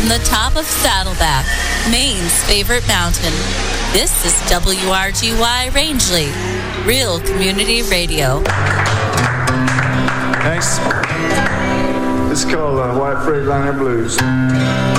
the top of Saddleback, Maine's favorite mountain. This is WRGY Rangeley, Real Community Radio. Thanks. It's called White Freightliner Blues.